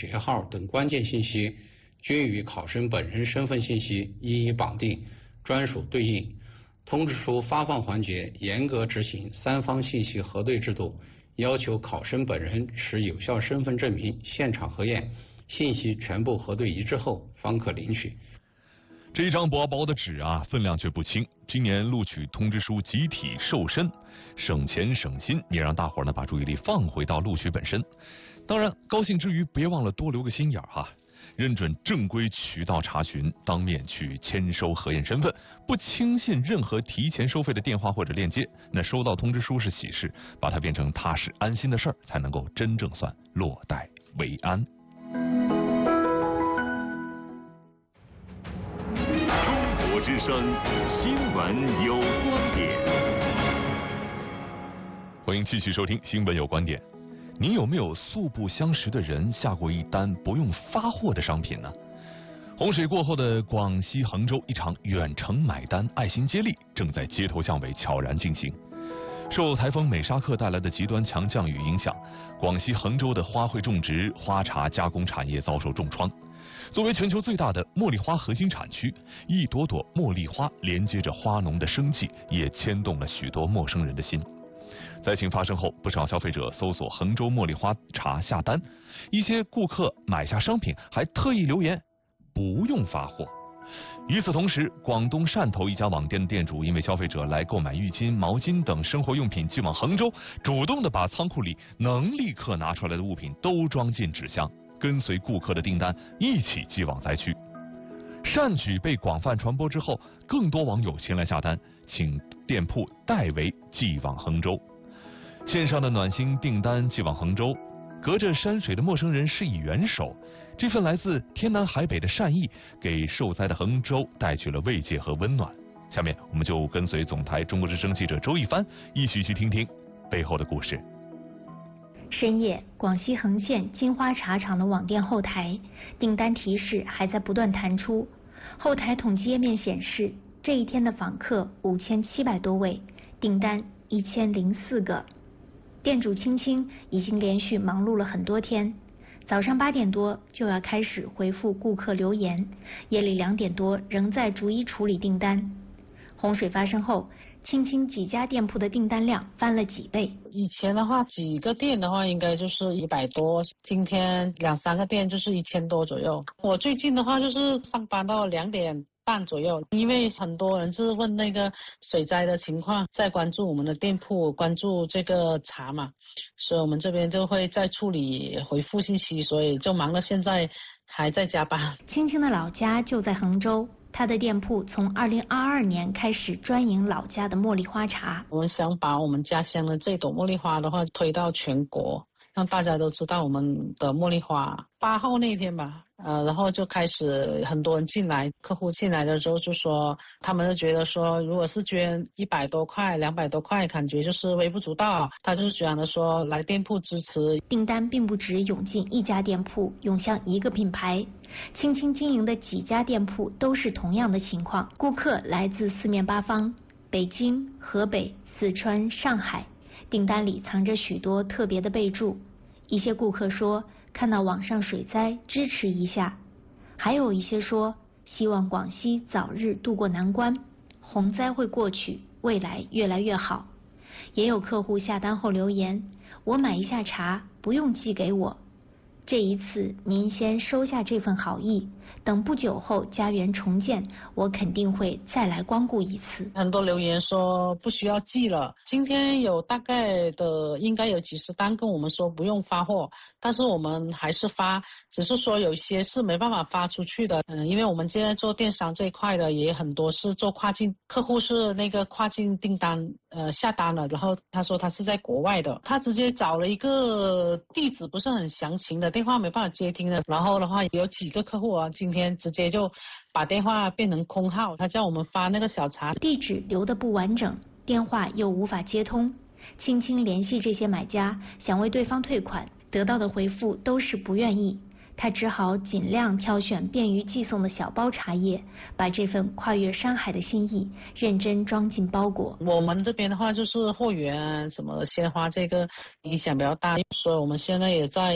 学号等关键信息均与考生本人身份信息一一绑定，专属对应。通知书发放环节严格执行三方信息核对制度，要求考生本人持有效身份证明现场核验，信息全部核对一致后方可领取。 这张薄薄的纸啊，分量却不轻。今年录取通知书集体瘦身，省钱省心，也让大伙呢把注意力放回到录取本身。当然，高兴之余别忘了多留个心眼哈，认准正规渠道查询，当面去签收核验身份，不轻信任何提前收费的电话或者链接。那收到通知书是喜事，把它变成踏实安心的事儿，才能够真正算落袋为安。 之声新闻有观点， 欢迎继续收听新闻有观点。您有没有素不相识的人下过一单不用发货的商品呢？洪水过后的广西衡州，一场远程买单爱心接力正在街头巷尾悄然进行。受台风美沙克带来的极端强降雨影响，广西衡州的花卉种植、花茶加工产业遭受重创。作为全球最大的茉莉花核心产区，一朵朵茉莉花连接着花农的生计，也牵动了许多陌生人的心。灾情发生后，不少消费者搜索衡州茉莉花茶下单，一些顾客买下商品还特意留言不用发货。与此同时，广东汕头一家网店的店主因为消费者来购买浴巾、毛巾等生活用品寄往衡州，主动的把仓库里能立刻拿出来的物品都装进纸箱，跟随顾客的订单一起寄往灾区。善举被广泛传播之后，更多网友前来下单，请店铺代为寄往衡州。线上的暖心订单寄往衡州，隔着山水的陌生人施以援手，这份来自天南海北的善意，给受灾的衡州带去了慰藉和温暖。下面我们就跟随总台中国之声记者周一帆一起去听听背后的故事。 深夜，广西衡县金花茶厂的网店后台订单提示还在不断弹出，后台统计页面显示，这一天的访客5700多位，订单1004个。店主青青已经连续忙碌了很多天，早上8点多就要开始回复顾客留言，夜里2点多仍在逐一处理订单。洪水发生后，青青几家店铺的订单量翻了几倍。 以前的话，几个店的话应该就是100多，今天2、3个店就是1000多左右。我最近的话就是上班到2点半左右，因为很多人是问那个水灾的情况，在关注我们的店铺，关注这个茶嘛，所以我们这边就会再处理回复信息，所以就忙到现在还在加班。 青青的老家就在衡州，他的店铺从2022年开始专营老家的茉莉花茶。 我们想把我们家乡的这朵茉莉花的话推到全国，让大家都知道我们的茉莉花。8号那天吧，然后就开始很多人进来，客户进来的时候就说，他们就觉得说，如果是捐100多块、200多块，感觉就是微不足道。他就是讲的说，来店铺支持。 订单并不只涌进一家店铺，涌向一个品牌。青青经营的几家店铺都是同样的情况，顾客来自四面八方，北京、河北、四川、上海，订单里藏着许多特别的备注。一些顾客说看到网上水灾支持一下，还有一些说希望广西早日渡过难关，洪灾会过去，未来越来越好。也有客户下单后留言，我买一下茶，不用寄给我，这一次您先收下这份好意，等不久后家园重建，我肯定会再来光顾一次。 很多留言说不需要寄了，今天有大概的应该有几十单跟我们说不用发货，但是我们还是发，只是说有些是没办法发出去的。因为我们现在做电商这一块的也很多是做跨境，客户是那个跨境订单下单了，然后他说他是在国外的，他直接找了一个地址不是很详情的，电话没办法接听的，然后的话有几个客户啊今天直接就把电话变成空号，他叫我们发那个小茶， 地址留得不完整，电话又无法接通，轻轻联系这些买家，想为对方退款，得到的回复都是不愿意。他只好尽量挑选便于寄送的小包茶叶，把这份跨越山海的心意认真装进包裹。 我们这边的话就是货源什么鲜花这个影响比较大，所以我们现在也在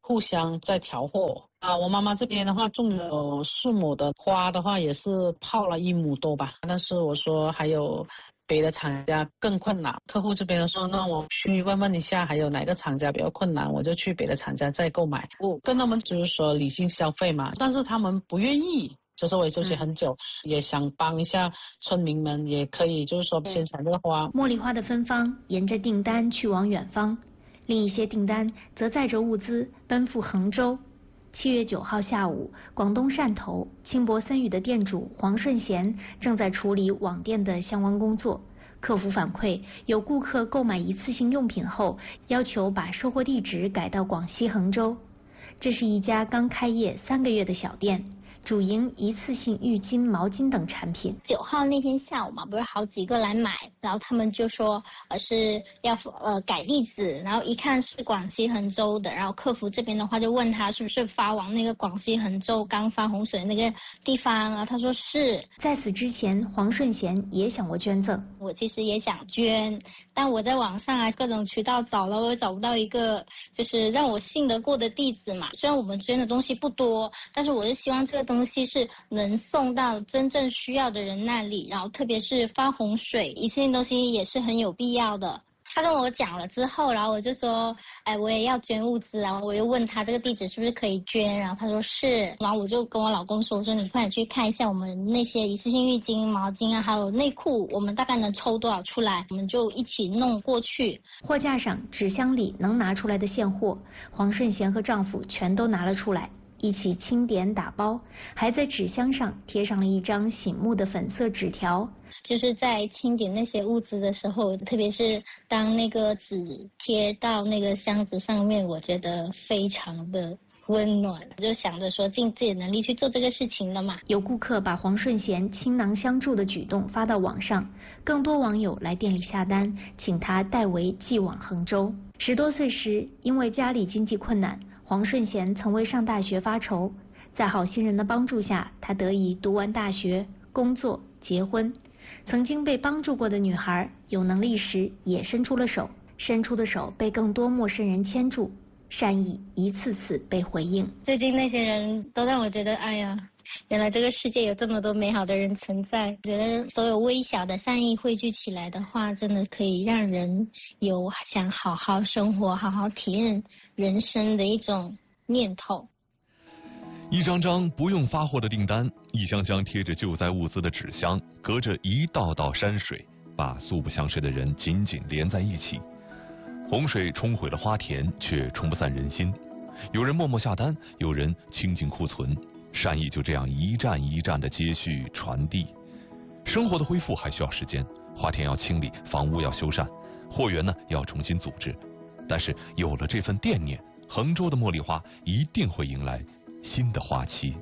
互相在调货啊。我妈妈这边的话种有4亩的花的话，也是泡了1亩多吧。但是我说还有别的厂家更困难，客户这边说那我去问一下还有哪个厂家比较困难，我就去别的厂家再购买。我跟他们就是说理性消费嘛，但是他们不愿意。就是我也休息很久，也想帮一下村民们，也可以就是说宣传这个花。 茉莉花的芬芳沿着订单去往远方，另一些订单则载着物资奔赴衡州。7月9号下午，广东汕头轻薄森语的店主黄顺贤正在处理网店的相关工作。客服反馈，有顾客购买一次性用品后，要求把收货地址改到广西衡州。这是一家刚开业3个月的小店，主营一次性浴巾、毛巾等产品。 9号那天下午嘛，不是好几个来买，然后他们就说是要改地址，然后一看是广西衡州的，然后客服这边的话就问他是不是发往那个广西衡州刚发洪水那个地方，然后他说是。 在此之前，黄顺贤也想过捐赠。 我其实也想捐，但我在网上各种渠道找了，我也找不到一个就是让我信得过的地址嘛。虽然我们捐的东西不多，但是我是希望这个东西是能送到真正需要的人那里，然后特别是发洪水，一次性东西也是很有必要的。他跟我讲了之后，然后我就说，我也要捐物资，然后我又问他这个地址是不是可以捐，然后他说是，然后我就跟我老公说，我说你快点去看一下我们那些一次性浴巾、毛巾还有内裤，我们大概能抽多少出来，我们就一起弄过去。 货架上纸箱里能拿出来的现货，黄顺贤和丈夫全都拿了出来，一起清点打包，还在纸箱上贴上了一张醒目的粉色纸条。 就是在清点那些物资的时候，特别是当那个纸贴到那个箱子上面，我觉得非常的温暖，就想着说尽自己的能力去做这个事情了嘛。 有顾客把黄顺贤倾囊相助的举动发到网上，更多网友来店里下单，请他代为寄往衡州。10多岁时，因为家里经济困难，黄顺贤曾为上大学发愁，在好心人的帮助下，他得以读完大学、工作、结婚。曾经被帮助过的女孩，有能力时也伸出了手，伸出的手被更多陌生人牵住，善意一次次被回应。 最近那些人都让我觉得，哎呀，原来这个世界有这么多美好的人存在。觉得所有微小的善意汇聚起来的话，真的可以让人有想好好生活、好好体验人生的一种念头。 一张张不用发货的订单，一箱箱贴着救灾物资的纸箱，隔着一道道山水，把素不相识的人紧紧连在一起。洪水冲毁了花田，却冲不散人心。有人默默下单，有人清静库存，善意就这样一站一站的接续传递。生活的恢复还需要时间，花田要清理，房屋要修缮，货源呢要重新组织。但是有了这份惦念，衡州的茉莉花一定会迎来新的花期。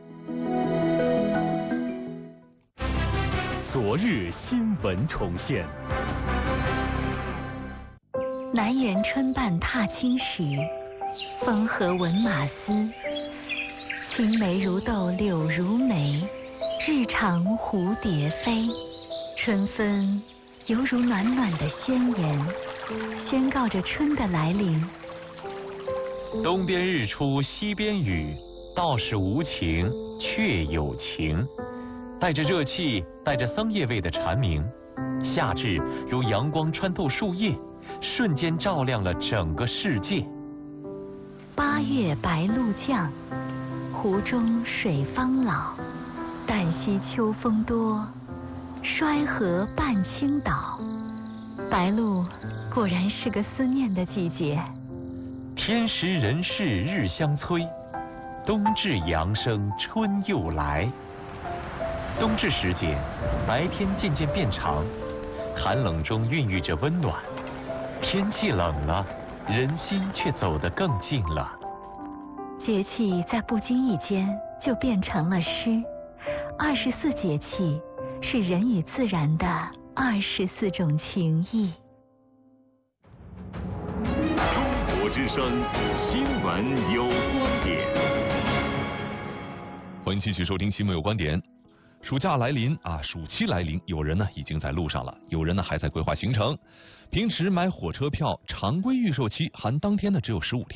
昨日新闻重现。 南园春半踏青时，风和闻马嘶。青梅如豆柳如眉，日长蝴蝶飞。春分犹如暖暖的宣言，宣告着春的来临。 东边日出西边雨，道是无晴却有晴。带着热气，带着桑叶味的蝉鸣，夏至如阳光穿透树叶，瞬间照亮了整个世界。 8月白露降，湖中水方老。旦夕秋风多，衰河半倾倒。白露果然是个思念的季节。 天时人事日相催，冬至阳生春又来。冬至时节，白天渐渐变长，寒冷中孕育着温暖。天气冷了，人心却走得更近了。 节气在不经意间就变成了诗。24节气是人与自然的24种情谊。 中国之声新闻有观点。 欢迎继续收听新闻有观点。暑假来临啊，暑期来临，有人呢已经在路上了，有人呢还在规划行程。平时买火车票常规预售期含当天呢只有15天，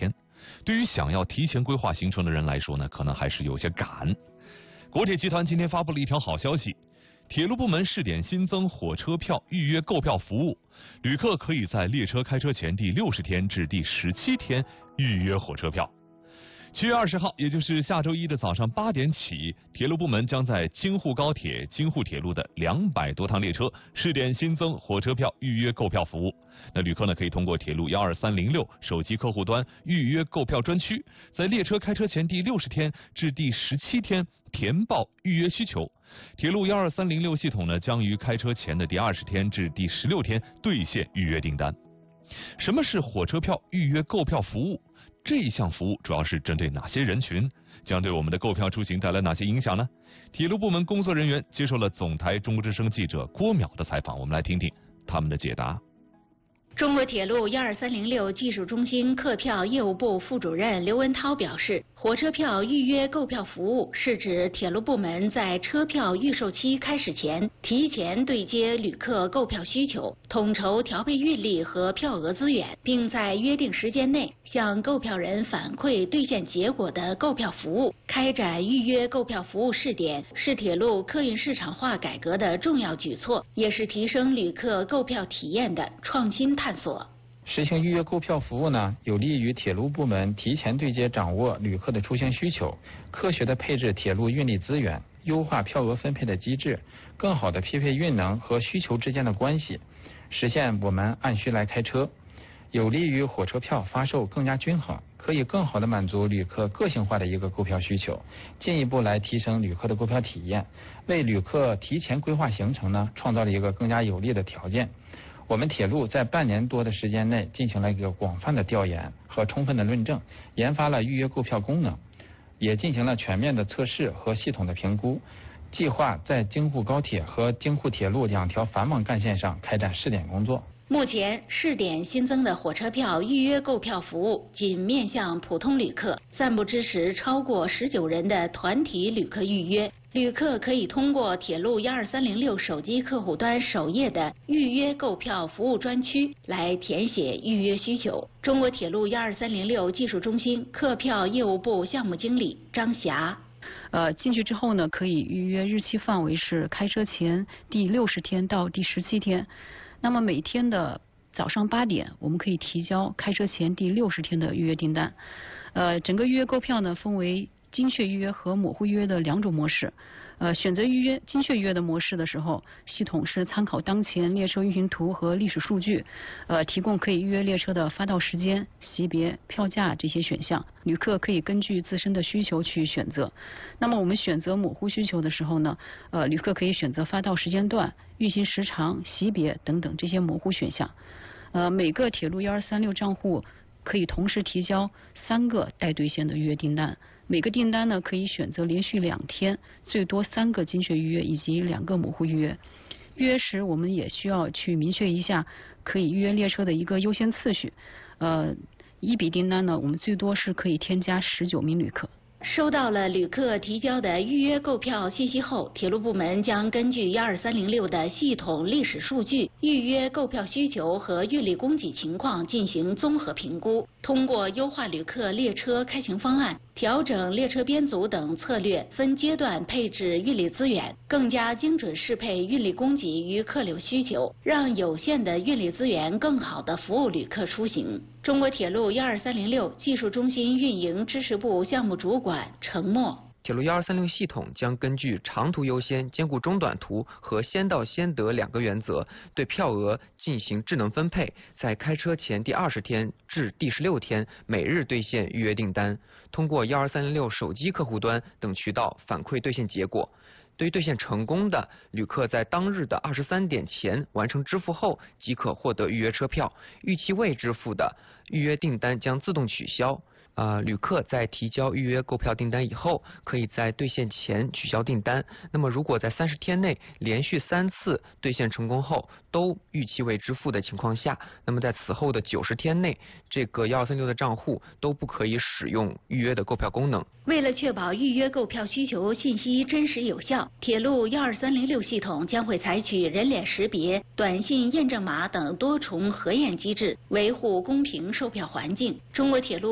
对于想要提前规划行程的人来说呢，可能还是有些赶。国铁集团今天发布了一条好消息，铁路部门试点新增火车票预约购票服务，旅客可以在列车开车前第60天至第17天预约火车票。7月20号，也就是下周一的早上8点起，铁路部门将在京沪高铁、京沪铁路的200多趟列车试点新增火车票预约购票服务。那旅客呢可以通过铁路12306手机客户端预约购票专区，在列车开车前第60天至第17天填报预约需求。铁路12306系统呢将于开车前的第20天至第16天兑现预约订单。什么是火车票预约购票服务？这一项服务主要是针对哪些人群？将对我们的购票出行带来哪些影响呢？铁路部门工作人员接受了总台中国之声记者郭淼的采访，我们来听听他们的解答。 中国铁路12306技术中心客票业务部副主任刘文涛表示，火车票预约购票服务是指铁路部门在车票预售期开始前，提前对接旅客购票需求，统筹调配运力和票额资源，并在约定时间内向购票人反馈兑现结果的购票服务。开展预约购票服务试点是铁路客运市场化改革的重要举措，也是提升旅客购票体验的创新探索。 实行预约购票服务呢，有利于铁路部门提前对接掌握旅客的出行需求，科学的配置铁路运力资源，优化票额分配的机制，更好的匹配运能和需求之间的关系，实现我们按需来开车，有利于火车票发售更加均衡，可以更好的满足旅客个性化的一个购票需求，进一步来提升旅客的购票体验，为旅客提前规划行程呢创造了一个更加有利的条件。我们铁路在半年多的时间内进行了一个广泛的调研和充分的论证，研发了预约购票功能，也进行了全面的测试和系统的评估，计划在京沪高铁和京沪铁路2条繁忙干线上开展试点工作。 目前试点新增的火车票预约购票服务仅面向普通旅客，暂不支持超过19人的团体旅客预约。旅客可以通过铁路12306手机客户端首页的预约购票服务专区来填写预约需求。中国铁路12306技术中心客票业务部项目经理张霞。 进去之后呢，可以预约日期范围是开车前第60天到第17天。那么每天的早上8点，我们可以提交开车前第60天的预约订单。整个预约购票呢分为精确预约和模糊预约的2种模式。选择预约精确预约的模式的时候，系统是参考当前列车运行图和历史数据，提供可以预约列车的发到时间、席别、票价这些选项，旅客可以根据自身的需求去选择。那么我们选择模糊需求的时候呢，旅客可以选择发到时间段、运行时长、席别等等这些模糊选项。每个铁路1236账户可以同时提交3个待兑现的预约订单，每个订单呢可以选择连续2天，最多3个精确预约以及2个模糊预约。预约时我们也需要去明确一下可以预约列车的一个优先次序。一笔订单呢，我们最多是可以添加19名旅客。 收到了旅客提交的预约购票信息后，铁路部门将根据12306的系统历史数据、预约购票需求和运力供给情况进行综合评估，通过优化旅客列车开行方案、调整列车编组等策略，分阶段配置运力资源，更加精准适配运力供给与客流需求，让有限的运力资源更好地服务旅客出行。中国铁路12306技术中心运营支持部项目主管程默。 铁路1236系统将根据长途优先、兼顾中短途和先到先得2个原则，对票额进行智能分配，在开车前第20天至第16天每日兑现预约订单，通过12306手机客户端等渠道反馈兑现结果。对于兑现成功的旅客，在当日的23点前完成支付后，即可获得预约车票。逾期未支付的预约订单将自动取消。旅客在提交预约购票订单以后，可以在兑现前取消订单。那么如果在30天内连续3次兑现成功后都逾期未支付的情况下，那么在此后的90天内，这个1236的账户都不可以使用预约的购票功能。 为了确保预约购票需求信息真实有效，铁路12306系统将会采取人脸识别、短信验证码等多重核验机制，维护公平售票环境。中国铁路12306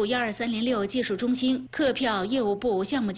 306技术中心客票业务部项目